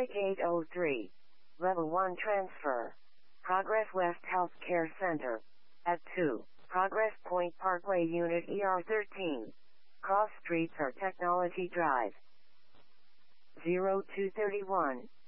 Static 803. Level 1 transfer. Progress West Healthcare Center. At 2. Progress Point Parkway Unit ER13. Cross Streets or Technology Drive. 0231.